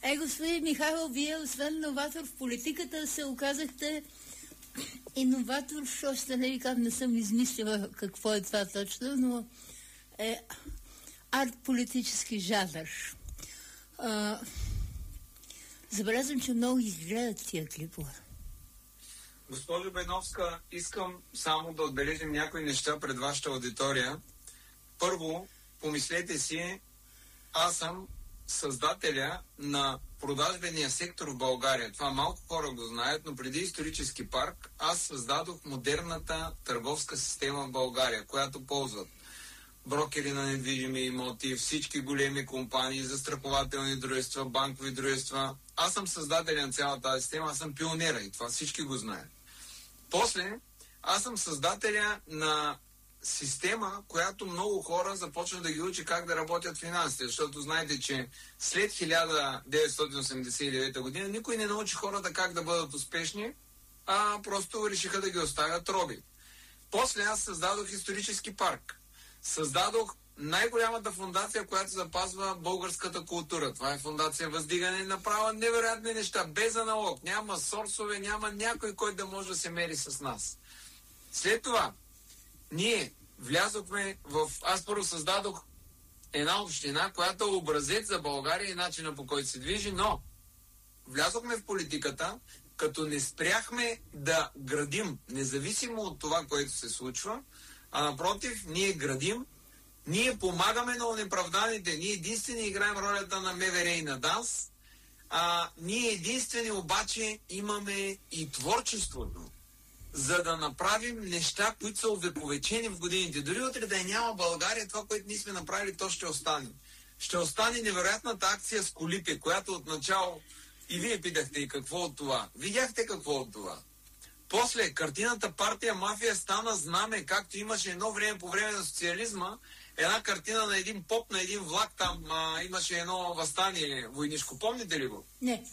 Господин Михайлов, вие освен новатор в политиката се оказахте иноватор, още не съм измислила какво е това точно, но е арт-политически жанр. Забелязвам, че много ги гледат тия клипове. Госпожо Беновска, искам само да отбележим някои неща пред вашата аудитория. Първо, помислете си, аз съм създателя на продажбения сектор в България. Това малко хора го знаят, но преди исторически парк аз създадох модерната търговска система в България, която ползват брокери на недвижими имоти, всички големи компании, застрахователни дружества, банкови дружества. Аз съм създателя на цялата тази система, аз съм пионера и това всички го знаят. После, аз съм създателя на система, която много хора започват да ги учи как да работят финансите, защото знаете, че след 1989 година никой не научи хората как да бъдат успешни, а просто решиха да ги оставят роби. После аз създадох исторически парк. Създадох най-голямата фундация, която запазва българската култура. Това е фундация Въздигане. Направя невероятни неща, без аналог. Няма сорсове, няма някой, който да може да се мери с нас. След това, ние влязохме в... Аз първо създадох една община, която е образец за България и начина, по който се движи, но влязохме в политиката, като не спряхме да градим, независимо от това, което се случва, а напротив, ние градим, ние помагаме на онеправданите, ние единствени играем ролята на МВР и на ДАНС, ние единствени обаче имаме и творчеството, за да направим неща, които са увековечени в годините. Дори утре да няма България, това, което ние сме направили, то ще остане. Ще остане невероятната акция с колите, която отначало и вие питахте и какво от това. Видяхте какво от това. После картината Партия Мафия стана знаме, както имаше едно време по време на социализма, една картина на един поп, на един влак, там имаше едно въстание войнишко. Помните ли го? Не.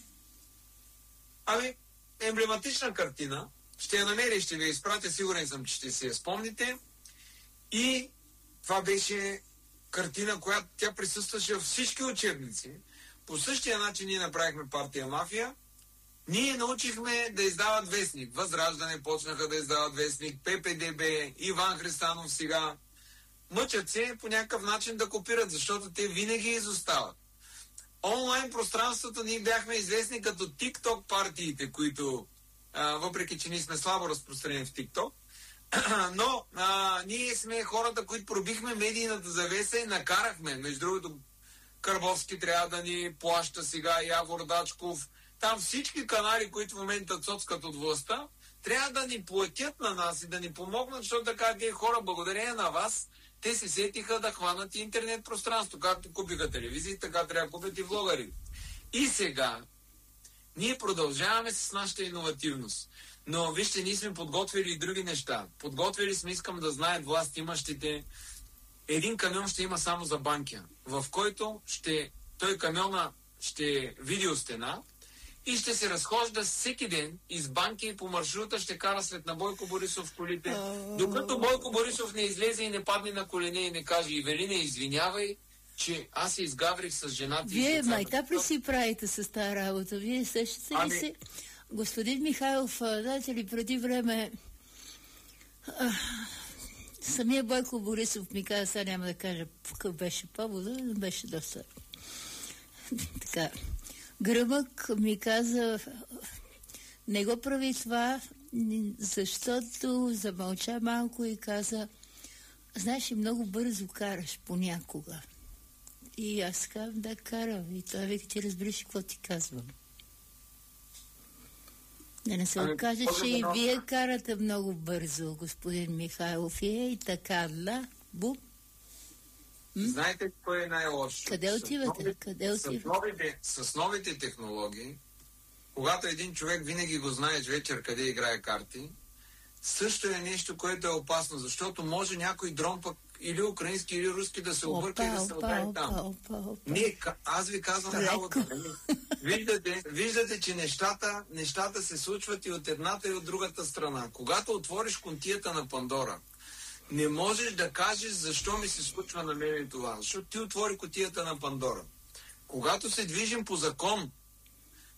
Емблематична картина. Ще я намеря и ще ви я изпратя, сигурен съм, че ще си я спомните. И това беше картина, която тя присъстваше във всички учебници. По същия начин ние направихме Партия Мафия. Ние научихме да издават вестник. Възраждане почнаха да издават вестник, ППДБ, Иван Христанов сега. Мъчат се по някакъв начин да копират, защото те винаги изостават. Онлайн пространството ние бяхме известни като TikTok партиите, които, въпреки че ние сме слабо разпространени в TikTok, но ние сме хората, които пробихме медийната завеса и накарахме. Между другото, Карбовски трябва да ни плаща сега, Явор Дачков. Там всички канали, които в момента цоцкат от властта, трябва да ни платят на нас и да ни помогнат, защото така тези хора, благодарение на вас, те се сетиха да хванат и интернет пространство. Както купиха телевизии, така трябва да купят и влогари. И сега ние продължаваме с нашата иновативност. Но вижте, ние сме подготвили и други неща. Подготвили сме, искам да знаят власт имащите, един камион ще има само за Банкя, в който той камиона ще видеостена и ще се разхожда всеки ден из Банкя и по маршрута ще кара след на Бойко Борисов в колите, докато Бойко Борисов не излезе и не падне на колене и не каже: Ивелина, извинявай, че аз се изгаврих с жената. Вие майтап ли си правите с тази работа? Вие сещате ли се? Господин Михайлов, знаете ли, преди време самия Бойко Борисов ми каза, сега няма да кажа какъв беше повода, но беше доста така гръмък, ми каза: не го прави това, защото замълча малко и каза: знаеш, и много бързо караш понякога. И аз казвам: да, карам. И той вика: ти разбираш какво ти казвам. Да не се окаже, че и вие карате много бързо, господин Михайлов. И така, да, бум. Знаете кое е най-лошо? Къде отивате? С новите технологии, когато един човек винаги го знаеш вечер къде играе карти, също е нещо, което е опасно, защото може някой дрон пък или украински, или руски да се обърка и да се удари там. Аз ви казвам работа. Виждате, че нещата се случват и от едната и от другата страна. Когато отвориш кутията на Пандора, не можеш да кажеш защо ми се случва на мен това. Защото ти отвори кутията на Пандора. Когато се движим по закон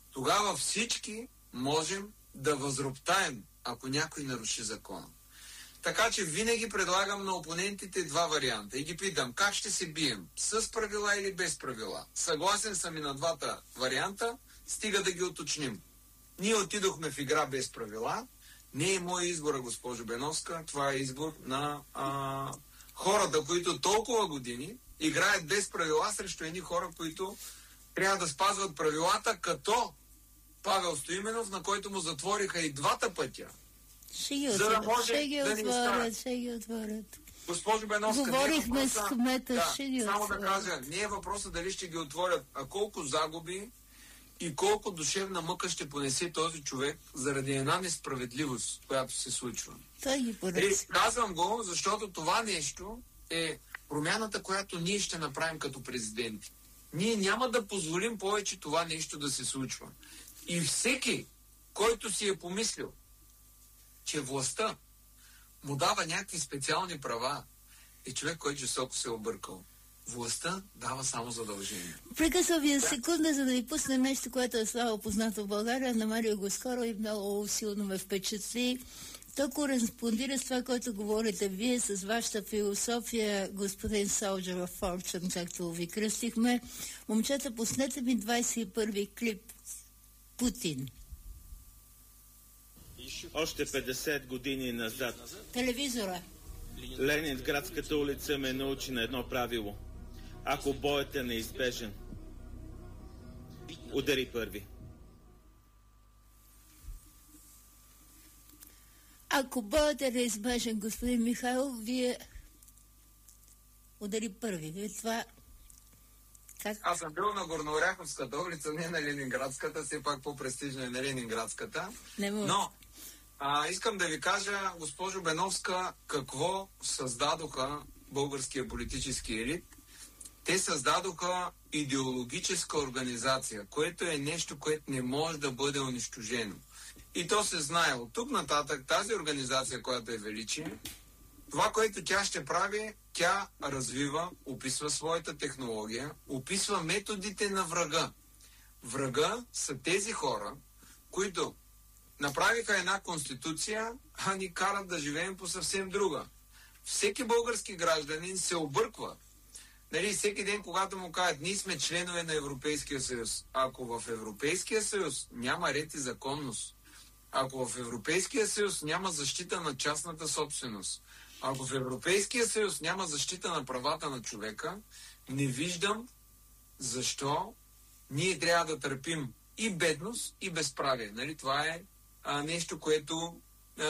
тогава всички можем да възроптаем, ако някой наруши закона. Така че винаги предлагам на опонентите два варианта и ги питам, как ще се бием? С правила или без правила? Съгласен съм и на двата варианта, стига да ги уточним. Ние отидохме в игра без правила. Не е мой избор, госпожо Беновска, това е избор на хората, които толкова години играят без правила срещу едни хора, които трябва да спазват правилата, като Павел Стоименов, на който му затвориха и двата пътя. За да може да ни отворят. Госпожо Беновска, говорихме с кмета, само да кажа, не е въпросът дали ще ги отворят, а колко загуби и колко душевна мъка ще понесе този човек заради една несправедливост, която се случва. Казвам го, защото това нещо е промяната, която ние ще направим като президенти. Ние няма да позволим повече това нещо да се случва. И всеки, който си е помислил, че властта му дава някакви специални права, е човек, който жестоко се е объркал. Властта дава само задължение. Прекъсвам ви секунда, за да ви пусна нещо, което е слабо познато в България. Намерих го скоро и много силно ме впечатли. То кореспондира с това, което говорите вие, с вашата философия, господин Soldier of Fortune, както ви кръстихме. Момчета, пуснете ми 21-ви клип. Путин. Още 50 години назад. Телевизора. Ленинградската улица ме научи на едно правило. Ако боят е неизбежен, удари първи. Ако боят е неизбежен, господин Михайлов, вие удари първи. Вие това... Как? Аз съм бил на Горнооряховската улица, не на Ленинградската, все пак по-престижна е на Ленинградската. Но искам да ви кажа, госпожо Беновска, какво създадоха българския политически елит. Те създадоха идеологическа организация, което е нещо, което не може да бъде унищожено. И то се знае. От тук нататък тази организация, която е величие, това, което тя ще прави, тя развива, описва своята технология, описва методите на врага. Врага са тези хора, които направиха една конституция, а ни карат да живеем по съвсем друга. Всеки български гражданин се обърква. Нали, всеки ден, когато му кажат, ние сме членове на Европейския съюз. Ако в Европейския съюз няма ред и законност, ако в Европейския съюз няма защита на частната собственост, ако в Европейския съюз няма защита на правата на човека, не виждам защо ние трябва да търпим и бедност, и безправие. Нали? Това е нещо, което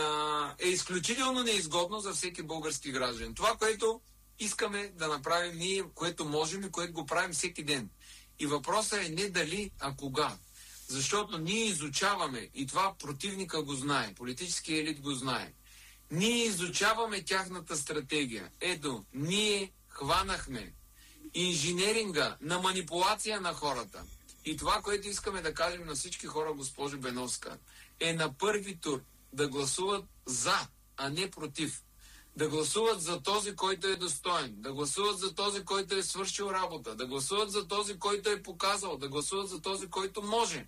е изключително неизгодно за всеки български гражданин. Това, което искаме да направим ние, което можем и което го правим всеки ден. И въпросът е не дали, а кога. Защото ние изучаваме, и това противника го знае, политическия елит го знае, ние изучаваме тяхната стратегия. Ето, ние хванахме инженеринга на манипулация на хората. И това, което искаме да кажем на всички хора, госпожо Беновска, е на първи тур да гласуват за, а не против. Да гласуват за този, който е достоен, да гласуват за този, който е свършил работа, да гласуват за този, който е показал, да гласуват за този, който може.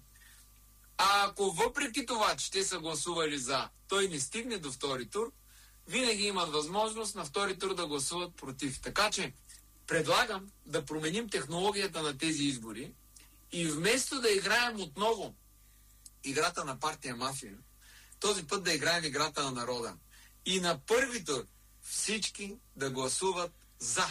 А ако въпреки това, че те са гласували за, той не стигне до втори тур, винаги имат възможност на втори тур да гласуват против. Така че предлагам да променим технологията на тези избори и вместо да играем отново играта на партия мафия, този път да играем играта на народа. И на първи тур всички да гласуват за.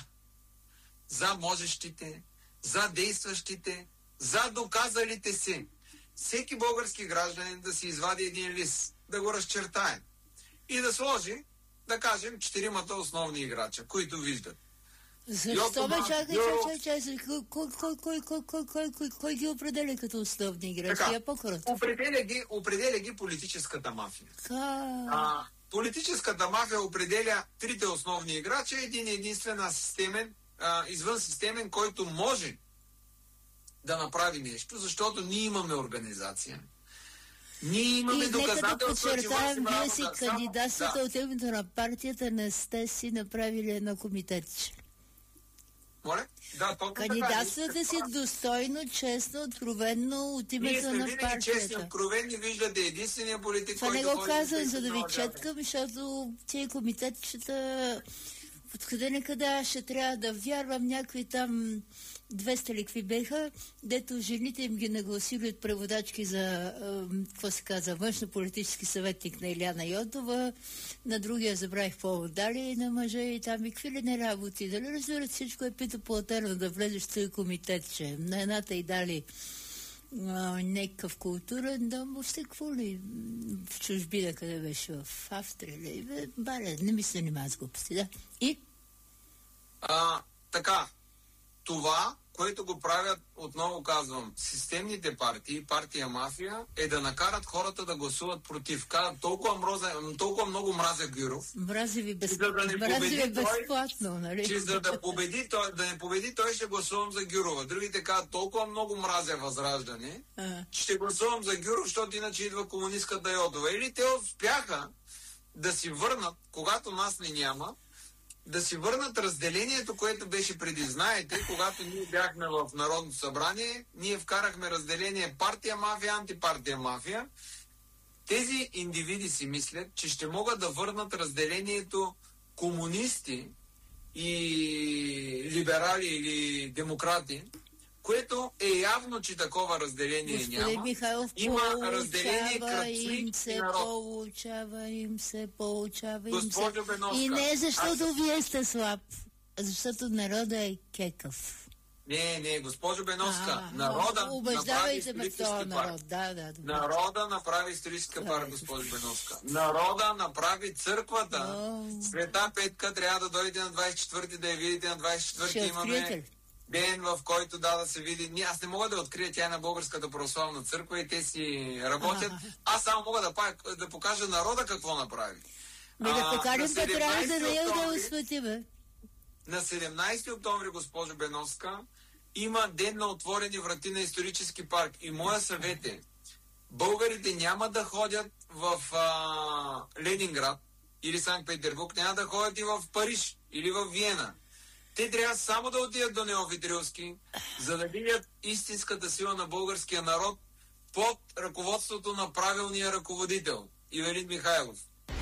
За можещите, за действащите, за доказалите се. Всеки български гражданин да си извади един лист, да го разчертае и да сложи, да кажем, 4 основни играча, които виждат. Защо бе, чакай, кой ги определя като основни играчи? Определя ги политическата мафия. Политическата мафия определя 3 основни играча, един единствен извънсистемен, който може да направи нещо, защото ние имаме организация. Ние имаме доказателства, че подчертаем, вие си кандидатствата от името на партията, не сте си направили едно комитетче. Моля? Да, точно така. Кандидатствате си достойно, честно, откровенно от Ние името сме на винаги честни, партията. откровени, виждате единствения политик, Това не който го ходи казвам, да за да ви продължава. четкам, защото тия комитетчета откъде некъде аз ще трябва да вярвам някои там 200 ли какви беха, дето жените им ги нагласили от преводачки за, какво се казва, външно-политически съветник на Иляна Йотова, на другия забравих повод дали на мъжа и там и какви ли не работи. Дали разбират, всичко е питополатерно да влезеш в този комитет, че на едната и дали някакъв културен дом, въобще какво ли в чужбина, къде беше, в Австрия ли, баре, не ми се занимава с глупости, да. И? Така, това, което го правят, отново казвам, системните партии, партия мафия, е да накарат хората да гласуват против. Казват, толкова много мразя Гюров. Мрази ви победи безплатно, нали? Че за да победи той, да не победи, той ще гласувам за Гюрова. Другите казват, толкова много мразя Възраждане, че ще гласувам за Гюров, защото иначе идва комунистката Йотова. Или те успяха да си върнат, когато нас не няма, да си върнат разделението, което беше преди. Знаете, когато ние бяхме в Народното събрание, ние вкарахме разделение партия мафия, антипартия мафия. Тези индивиди си мислят, че ще могат да върнат разделението комунисти и либерали или демократи, което е явно, че такова разделение Господин няма. Михайлов, Има разделение им се получава. Госпожо Беновска, И не защото вие сте слаб, а защото народът е кекав. Не, госпожо Беновска, народа направи исторически парк. Да. Народа направи историческа парк, госпожо Беновска. Народа направи църквата. Света Петка трябва да дойде на 24-ти, да я видите на 24-ти. Имаме ден, в който да се види. Аз не мога да открия, тя е на Българската православна църква и те си работят. Аз само мога да покажа народа какво направи. Да покажем патриарха да я да осветиме. На 17 октомври, госпожо Беновска, има ден на отворени врати на исторически парк. И моя съвет е, българите няма да ходят в Ленинград или Санкт-Петербург, няма да ходят и в Париж или в Виена. Те трябва само да отидат до Неофитрилски, за да видят истинската сила на българския народ под ръководството на правилния ръководител Ивелин Михайлов.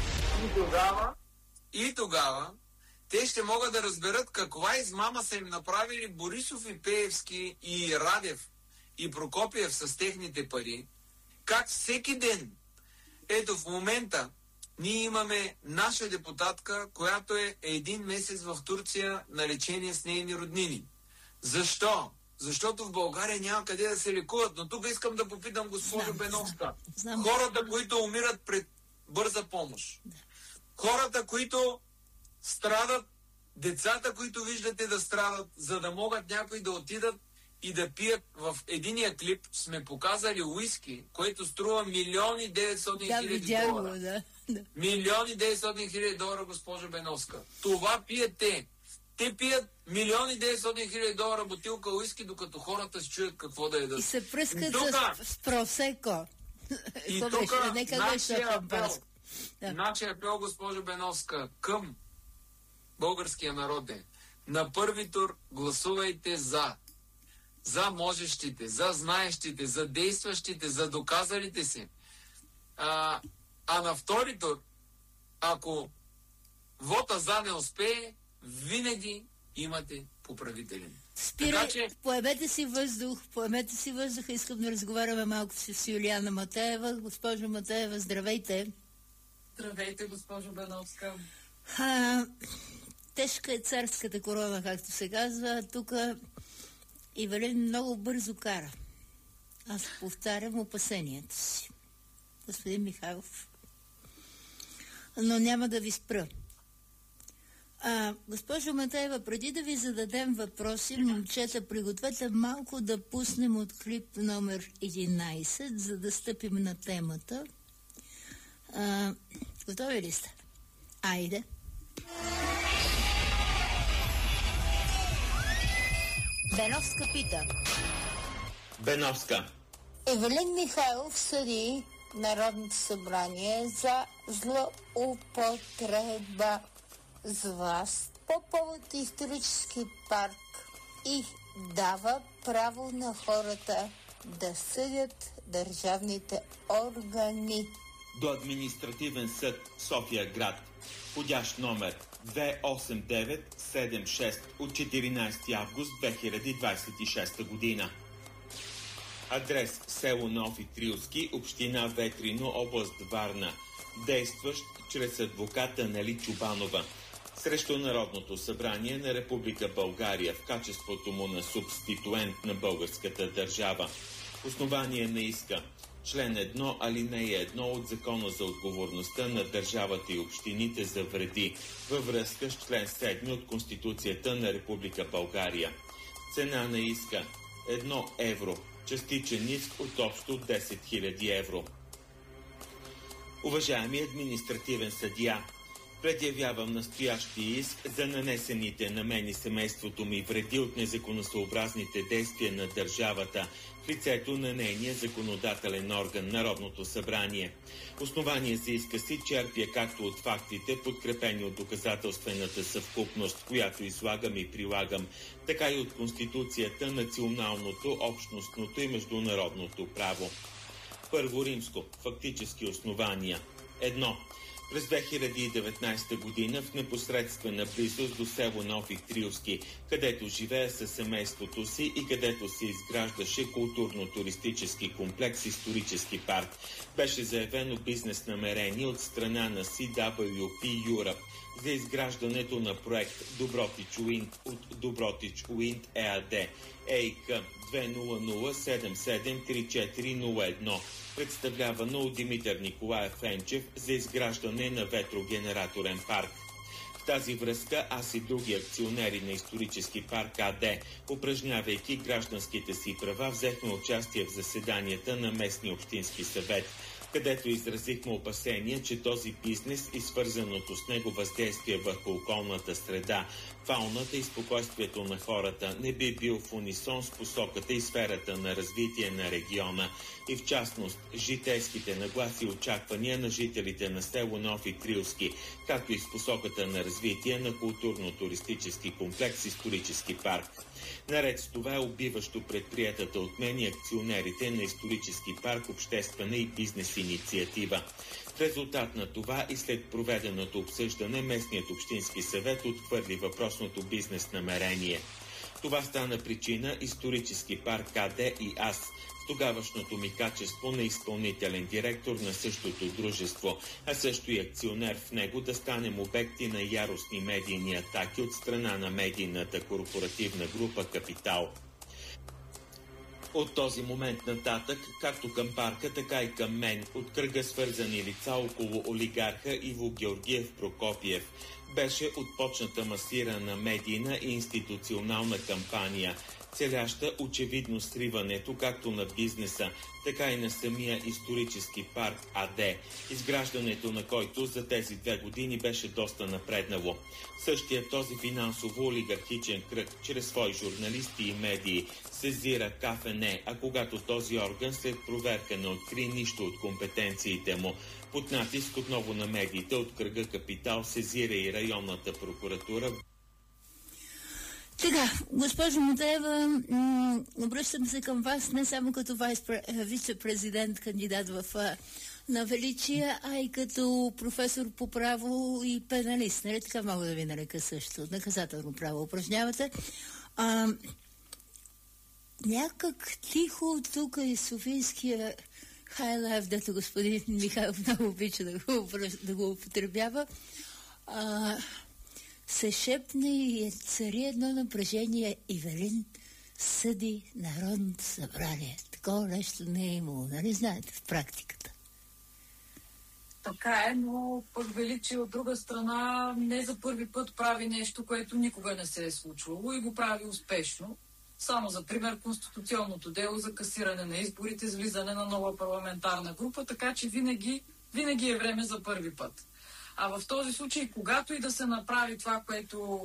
И тогава те ще могат да разберат каква измама са им направили Борисов и Пеевски и Радев и Прокопиев с техните пари. Как всеки ден, ето в момента, ние имаме наша депутатка, която е един месец в Турция на лечение с нейни роднини. Защо? Защото в България няма къде да се лекуват. Но тук искам да попитам госпожо Беновска. Хората, които умират пред бърза помощ. Хората, които страдат, децата, които виждате да страдат, за да могат някои да отидат и да пият. В единия клип сме показали уиски, който струва $1,900,000. Да. $1,900,000, госпожо Беновска. Това пият те. Те пият $1,900,000 бутилка уиски, докато хората се чуят какво да ядат. И се пръскат с просеко. И тук нашия апел, госпожо Беновска, към българския народ е: на първи тур гласувайте за можещите, за знаещите, за действащите, за доказалите се. А на втори тур, ако вота за не успее, винаги имате поправителен. Поемете си въздух. Искам да разговаряме малко с Юлиана Матеева. Госпожо Матеева, здравейте. Здравейте, госпожо Беновска. Тежка е царската корона, както се казва. Тук Ивелин много бързо кара. Аз повтарям опасенията си. Господин Михайлов. Но няма да ви спра. Госпожо Матеева, преди да ви зададем въпроси, момчета, пригответе малко да пуснем от клип номер 11, за да стъпим на темата. Готови ли сте? Айде. Беновска пита. Беновска. Ивелин Михайлов съди Народното събрание за злоупотреба с власт по повод исторически парк и дава право на хората да съдят държавните органи. До Административен съд София град, входящ номер 28976 от 14 август 2026 година. Адрес село Нови Трилски, община Ветрино, област Варна. Действащ чрез адвоката Нали Чубанова срещу Народното събрание на Република България в качеството му на субституент на българската държава. Основание на иска: член 1, алинея 1 от Закона за отговорността на държавата и общините за вреди във връзка с член 7 от Конституцията на Република България. Цена на иска 1 евро, частичен иск от общо 10 000 евро. Уважаеми административен съдия, предявявам настоящия иск за нанесените на мен и семейството ми вреди от незаконосъобразните действия на държавата в лицето на нейния законодателен орган, Народното събрание. Основание за иска си черпя както от фактите, подкрепени от доказателствената съвкупност, която излагам и прилагам, така и от Конституцията, националното, общностното и международното право. Първо римско. Фактически основания. 1. През 2019 година в непосредствена близост до село Нови Трилски, където живея със семейството си и където се изграждаше културно-туристически комплекс «Исторически парк», беше заявено бизнес намерение от страна на CWP Europe за изграждането на проект Добротич Уинд от Добротич Уинд ЕАД, ЕИК 200773401, представлявано от Димитър Николаев Фенчев за изграждане на ветрогенераторен парк. В тази връзка аз и други акционери на Исторически парк АД, упражнявайки гражданските си права, взехме участие в заседанията на местния общински съвет, където изразихме опасения, че този бизнес и свързаното с него въздействие върху околната среда, фауната и спокойствието на хората не би бил в унисон с посоката и сферата на развитие на региона и в частност житейските нагласи и очаквания на жителите на село Нови Трилски, както и с посоката на развитие на културно-туристически комплекс «Исторически парк». Наред с това е убиващо предприятата от мен и акционерите на Исторически парк обществена и бизнес инициатива. В резултат на това и след проведеното обсъждане местният общински съвет отхвърли въпросното бизнес намерение. Това стана причина Исторически парк АД и аз в тогавашното ми качество на изпълнителен директор на същото дружество, а също и акционер в него, да станем обекти на яростни медийни атаки от страна на медийната корпоративна група Капитал. От този момент нататък, както към парка, така и към мен, от кръга свързани лица около олигарха Иво Георгиев Прокопиев, беше отпочната масирана медийна и институционална кампания, целяща очевидно сриването както на бизнеса, така и на самия Исторически парк АД, изграждането на който за тези 2 години беше доста напреднало. Същия този финансово-олигархичен кръг, чрез свои журналисти и медии, сезира КФН, а когато този орган след проверка не откри нищо от компетенциите му, под натиск отново на медиите от кръга Капитал сезира и районната прокуратура. Така, госпожо Матеева, обръщам се към вас не само като вице-президент, кандидат на величие, а и като професор по право и пеналист. Нали така мога да ви нарека също? Наказателно право упражнявате. Някак тихо тук и Софийския хайлайф, дето господин Михайлов много обича да го употребява, се шепне и цари едно напрежение. Ивелин съди Народното събрание. Такова нещо не е имало, нали знаете, в практиката. Така е, но пък Величие от друга страна не за първи път прави нещо, което никога не се е случвало и го прави успешно. Само за пример конституционното дело за касиране на изборите с влизане на нова парламентарна група, така че винаги е време за първи път. А в този случай, когато и да се направи това, което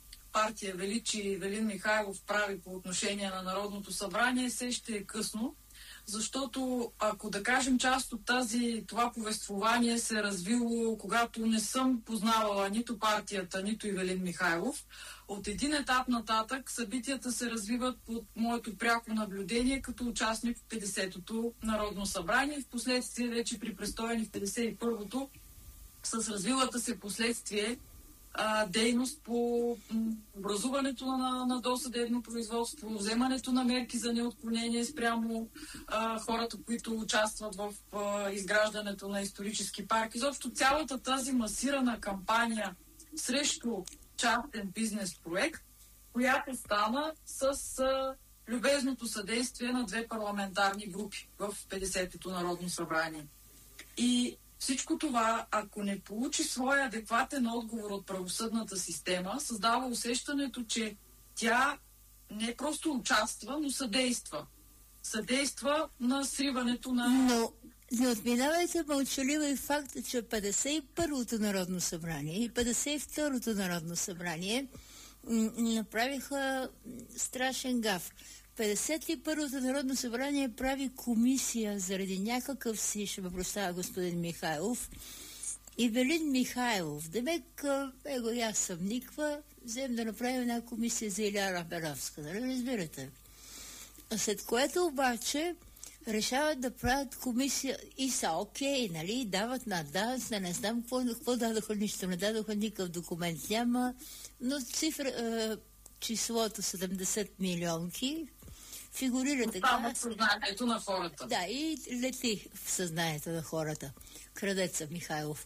партия Величие и Ивелин Михайлов прави по отношение на Народното събрание, все ще е късно. защото ако да кажем част от това повествование се е развило, когато не съм познавала нито партията, нито Ивелин Михайлов, от един етап нататък събитията се развиват под моето пряко наблюдение като участник в 50-то Народно събрание, в последствие вече при престояни в 51-то с развилата се последствие дейност по образуването на досъдебно производство, вземането на мерки за неотклонение спрямо хората, които участват в изграждането на исторически парк. Изобщо цялата тази масирана кампания срещу частен бизнес проект, която стана с любезното съдействие на 2 парламентарни групи в 50-то Народно събрание. И всичко това, ако не получи своя адекватен отговор от правосъдната система, създава усещането, че тя не просто участва, но съдейства. Съдейства на сриването на... Но не отминавайте мълчаливо и факта, че 51-то Народно събрание и 52-то Народно събрание направиха страшен гаф. 51-то Народно събрание прави комисия заради някакъв си, ще ме простава господин Михайлов, Ивелин Михайлов. Демек, его и аз съм никва, взем да направим една комисия за Иляра Беровска, нали разбирате? След което обаче решават да правят комисия и са окей, нали, дават на ДАНС, не знам какво дадоха, нищо не дадоха, никакъв документ няма, но числото 70 милионки фигурира така. Остава в съзнанието на хората. Да, и лети в съзнанието на хората. Крадеца Михайлов.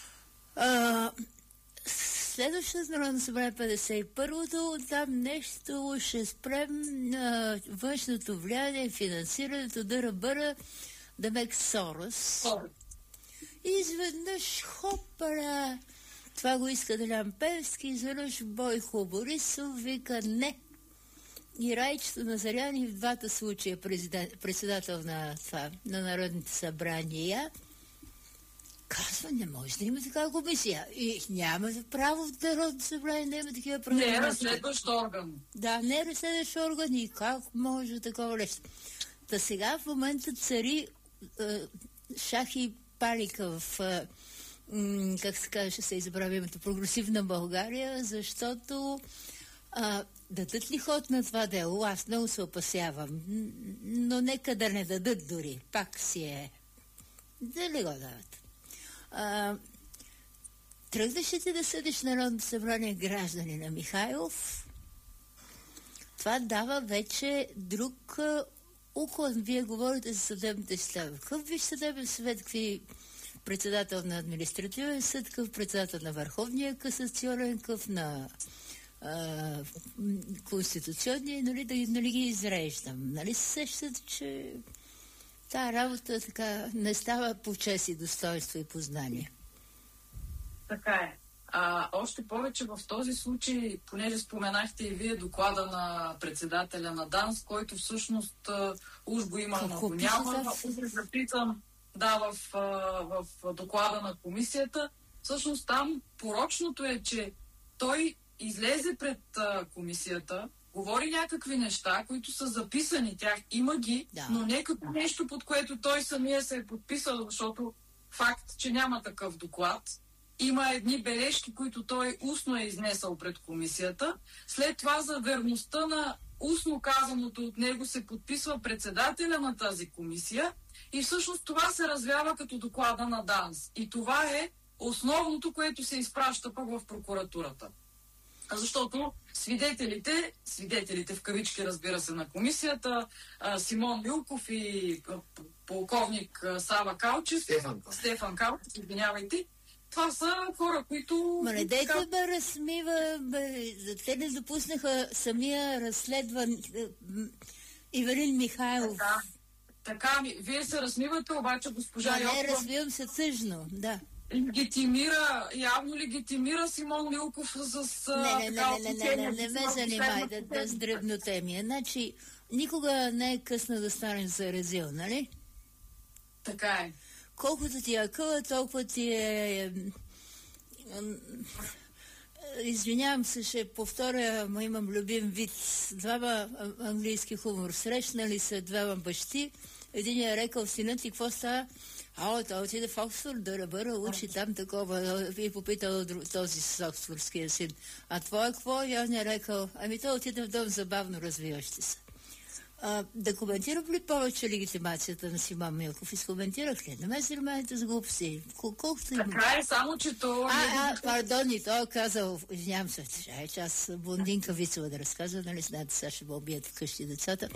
Следващото Народно събрание 51-то, там нещо ще спрем на външното влияние, финансирането, дъра-бъра, да мек Сорос. И изведнъж хопара, това го иска Делян Певски, изведнъж Бойко Борисов вика не. И Райчето Назаряни в двата случая председател на Народните събрания казва, не може да има такава комисия. И няма право в Народното събрание да има такива правила. Не е разследващ орган. Да, не е разследващ орган и как може такова нещо. Та сега в момента цари шах и палика в как се каже, ще се избравя името, прогресивна България, защото дадат ли ход на това дело? Аз много се опасявам. Но нека да не дадат дори. Пак си е. Дали го дават? Тръгнеш ли ти да съдиш Народното събрание граждани на Михайлов? Това дава вече друг уклон. Вие говорите за съдебните системи. Какъв виж съдебен съвет, какви председател на административен съд, какъв председател на Върховния касационен, какъв на конституционния, нали ги изреждам. Нали се сещате, че тази работа така не става по чест и достоинство и познание. Така е. Още повече в този случай, понеже споменахте и вие доклада на председателя на ДАНС, който всъщност уж го има, но го няма. Записам, в доклада на комисията. Всъщност там порочното е, че той излезе пред комисията, говори някакви неща, които са записани, тях има ги, но не като нещо, под което той самия се е подписал, защото факт, че няма такъв доклад, има едни бележки, които той устно е изнесъл пред комисията. След това за верността на устно казаното от него се подписва председателя на тази комисия и всъщност това се развява като доклада на ДАНС. И това е основното, което се изпраща пък в прокуратурата. Защото свидетелите в кавички, разбира се, на комисията, Симон Милков и полковник Сава Калчев, Стефан Калчев, извинявайте, това са хора, които... Ма не дайте да размива, те не допуснаха самия разследван Ивелин Михайлов. Така, вие се размивате, обаче госпожа Йокова... Не, развивам се тъжно, да. Явно легитимира Симон Милков с... Не ме занимай да с дребнотемия. Значи, никога не е късно да станеш заразил, нали? Така е. Колкото ти е къла, толкова ти е... Извинявам се, ще повторя, но имам любим вид. Двама английски хумор. Срещнали се двама бащи, един е рекал, синът ти какво става? Той отиде в Оксфорд да учи там такова. И попитал този с оксфордския син. А твой какво? И он е рекал, той отиде в дом забавно развиващи се. Да коментирам ли повече легитимацията на Симеон Милков? Изкоментирах ли? Не ме занимавайте с глупости. Колкото има. Така е, само че то... Пардон, и той казал, извинявам се, че аз блондинка Вицева да разказвам, нали знаете, сега ще ме убият вкъщи децата.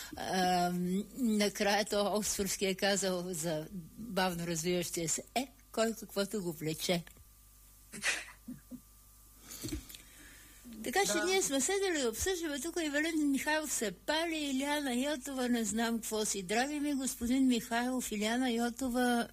Накрая то Оксфордски е казал за бавно развиващия се. Кой каквото го влече. Така че ние сме седели да обсъждаме тук и Валентин Михайлов се пали, Илияна Йотова, не знам какво си. Драги ми господин Михайлов, Илияна Йотова,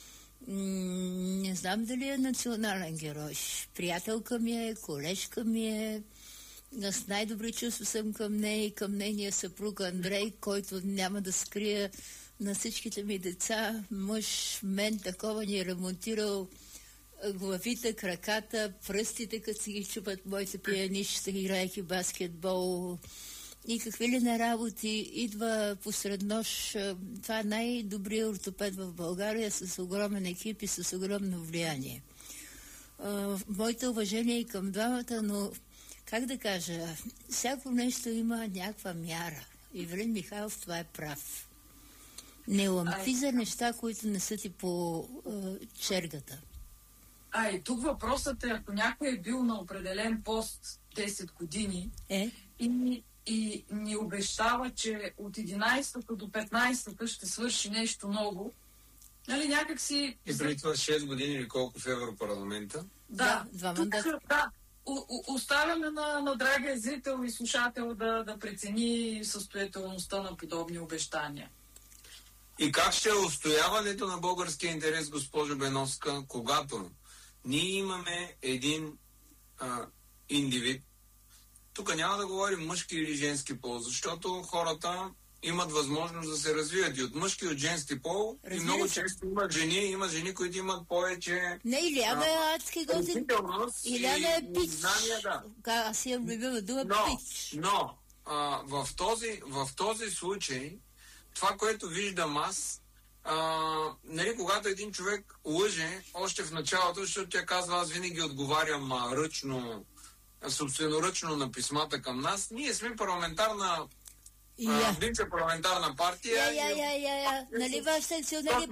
не знам дали е национален герой. Приятелка ми е, колежка ми е, с най-добри чувства съм към нея и към нейния съпруг Андрей, който няма да скрия на всичките ми деца. Мъж, мен такова ни е ремонтирал главите, краката, пръстите, като си ги чупат моите пианища, играйки баскетбол и какви ли на работи. Идва посред нощ. Това е най-добрият ортопед в България с огромен екип и с огромно влияние. Моите уважения и към двамата, но как да кажа, всяко нещо има някаква мяра. Ивелин Михайлов това е прав. Не лампи за неща, които не са ти по чергата. И тук въпросът е, ако някой е бил на определен пост 10 години и ни обещава, че от 11-та до 15-та ще свърши нещо ново, нали, някак си... И преди това 6 години или колко в Европарламента? Да, оставяме на драгия зрител и слушател да прецени състоятелността на подобни обещания. И как ще е устояването на българския интерес, госпожо Беновска, когато ние имаме един индивид, тук няма да говорим мъжки или женски пол, защото хората имат възможност да се развият и от мъжки и от женски пол. И много често има жени, които имат повече... Не, Илияна е адски готин. Илияна е пич. Да. Аз имам любима дума пич. Но в този случай, това, което виждам аз, нали, когато един човек лъже още в началото, защото тя казва, аз винаги отговарям собственоръчно на писмата към нас, ние сме парламентарна бивша парламентарна партия. Нали вашите акционери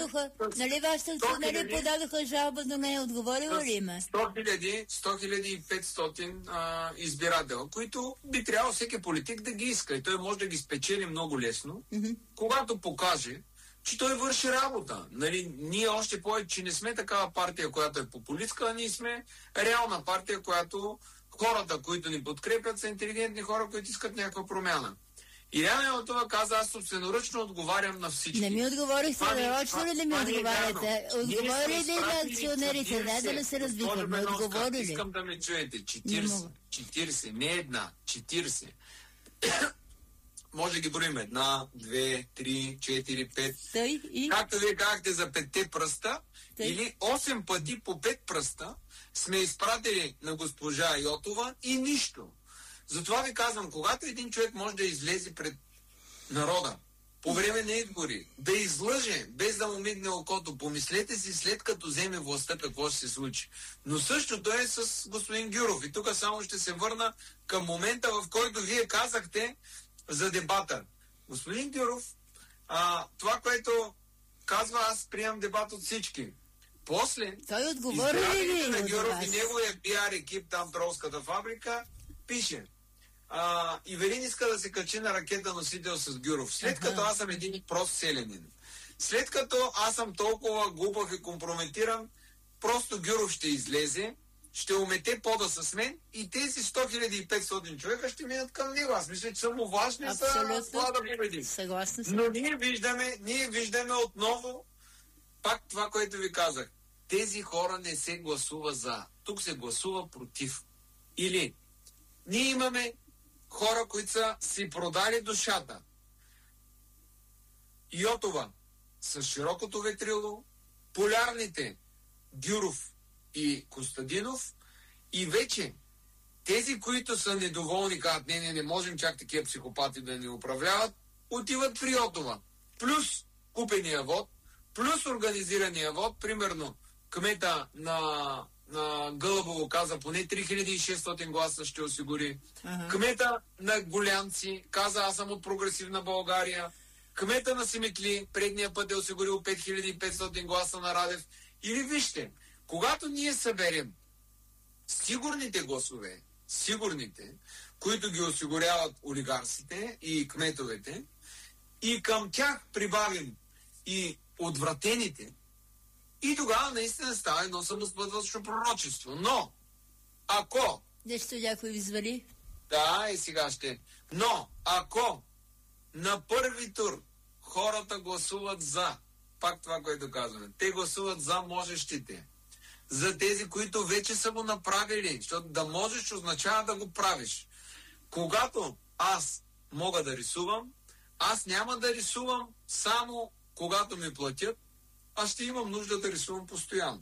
подадоха жалба, но не е отговорила ли има? 100 500 избирател, които би трябвало всеки политик да ги иска. И той може да ги спечели много лесно, когато покаже, че той върши работа. Нали, ние още повече, че не сме такава партия, която е популистка, а ние сме реална партия, която хората, които ни подкрепят, са интелигентни хора, които искат някаква промяна. Илияна Йотова каза, аз собственоръчно отговарям на всички. Не ми отговорихте, нарочно ли да ми отговаряте? Отговори ли на акционерите? Не да не се разбихаме. Отговори ли? Искам да ме чуете. 40, не една, 40. Може да ги броим 1, 2, 3, 4, 5. Както вие казахте за 5 пръста, или 8 пъти по 5 пръста сме изпратили на госпожа Йотова и нищо. Затова ви казвам, когато един човек може да излезе пред народа по време на избори, да излъже, без да му мигне окото, помислете си след като вземе властта какво ще се случи. Но същото е с господин Гюров. И тук само ще се върна към момента, в който вие казахте за дебата. Господин Гюров, това, което казва, аз приемам дебат от всички. После, той отговори ли на Гюров и неговия пиар екип, там Тролската фабрика, пише: Ивелин иска да се качи на ракета носител с Гюров. След като аз съм един прост селянин, след като аз съм толкова глупав и компрометиран, просто Гюров ще излезе, ще умете пода с мен и тези 100 500 човека ще минат към него. Аз мисля, че само важни за това да победим. Съгласна съм. Но ние виждаме отново пак това, което ви казах. Тези хора не се гласува за. Тук се гласува против. Или ние имаме хора, които са си продали душата. Йотова с широкото ветрило, полярните Гюров и Костадинов, и вече тези, които са недоволни, казват, не можем чак такива психопати да ни управляват, отиват при Йотова. плюс купения вод, плюс организирания вод, примерно кмета на Гълъбово каза поне 3600 гласа ще осигури. Кмета на Голянци каза аз съм от Прогресивна България. Кмета на Симитли предния път е осигурил 5500 гласа на Радев. Или вижте, когато ние съберем сигурните гласове, които ги осигуряват олигарсите и кметовете, и към тях прибавим и отвратените, и тогава наистина става едно самосбъдващо пророчество. Но, ако... Нещо някой извали? Да, и сега ще. Но, ако на първи тур хората гласуват за, пак това, което казваме, те гласуват за можещите, за тези, които вече са го направили, защото да можеш означава да го правиш. Когато аз мога да рисувам, аз няма да рисувам само когато ми платят, аз ще имам нужда да рисувам постоянно.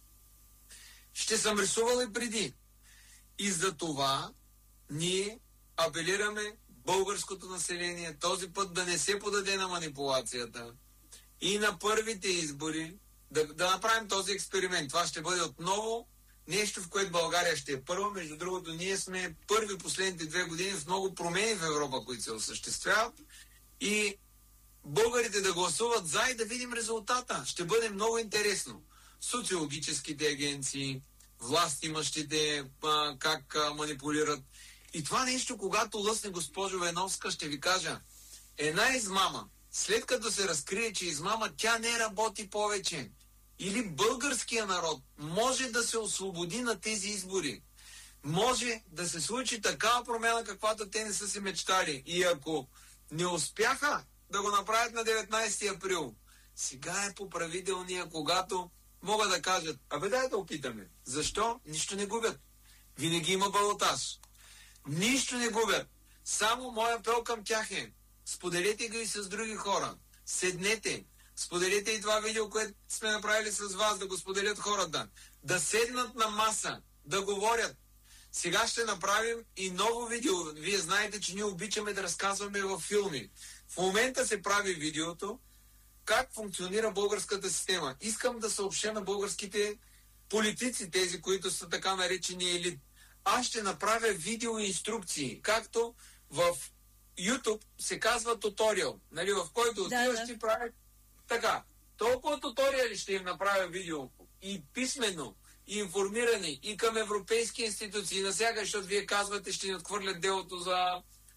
Ще съм рисувал и преди. И за това ние апелираме българското население този път да не се подаде на манипулацията и на първите избори да направим този експеримент. Това ще бъде отново нещо, в което България ще е първа. Между другото, ние сме първи последните 2 години в много промени в Европа, които се осъществяват. И българите да гласуват за и да видим резултата. Ще бъде много интересно. Социологическите агенции, властимащите, как манипулират. И това нещо, когато лъсне госпожо Веновска, ще ви кажа, една измама, след като се разкрие, че измама, тя не работи повече. Или българския народ може да се освободи на тези избори. Може да се случи такава промяна, каквато те не са си мечтали. И ако не успяха да го направят на 19 април, сега е поправителния, когато могат да кажат, дай да опитаме. Защо? Нищо не губят. Винаги има балотаж. Нищо не губят. Само моя апел към тях е, споделете го и с други хора. Седнете. Споделете и това видео, което сме направили с вас, да го споделят хората. Да седнат на маса, да говорят. Сега ще направим и ново видео. Вие знаете, че ние обичаме да разказваме във филми. В момента се прави видеото как функционира българската система. Искам да съобщя на българските политици, тези, които са така наречени елит. Аз ще направя видеоинструкции, както в YouTube се казва туториал, нали, в който отиваш ти прави така. Толкова туториали ще им направя видео и писменно, и информирани, и към европейски институции, насякъде, защото вие казвате, ще ни отхвърлят делото за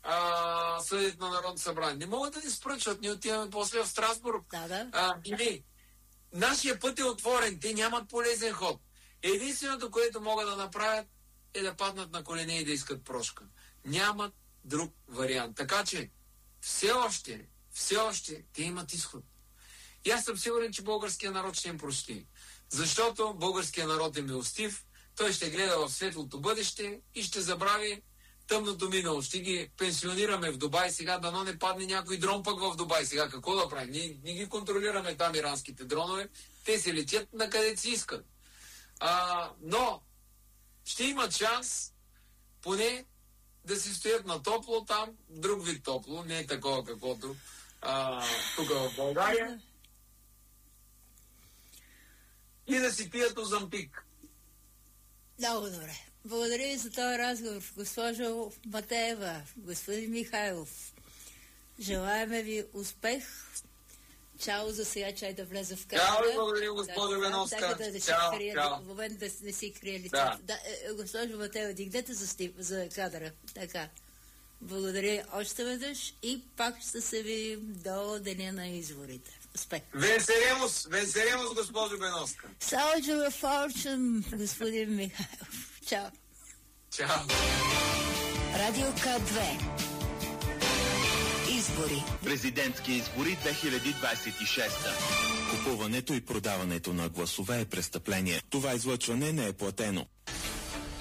съдите на Народното събрание. Не могат да ни спрат, защото ние отиваме после в Страсбург. Или нашия път е отворен, те нямат полезен ход. Единственото, което могат да направят, е да паднат на колене и да искат прошка. Нямат друг вариант. Така че все още те имат изход. И аз съм сигурен, че българския народ ще им прости. Защото българския народ е милостив, той ще гледа в светлото бъдеще и ще забрави тъмното минало. Ще ги пенсионираме в Дубай сега, дано не падне някой дрон пък в Дубай. Сега какво да правим? Ние ги контролираме там иранските дронове. Те се летят на където си искат. Но ще имат шанс поне да си стоят на топло там, друг вид топло, не е такова каквото тук в България. И да си пият Озампик. Много добре. Благодаря ви за този разговор, госпожо Матеева, господин Михайлов. Желаеме ви успех. Чао за сега, чай да влезе в кадъра. Чао и благодаря, госпожо Веновска. В момент да не си крие лицето. Да, госпожо Матеева, дигнете за кадъра. Така. Благодаря още веднъж и пак ще се видим до деня на изборите. Успех. Венсерemos, госпожо Веновска. Soldier of Fortune, господин Михайлов. Чао. Чао. Радио К2. Избори. Президентски избори 2026. Купуването и продаването на гласове е престъпление. Това излъчване не е платено.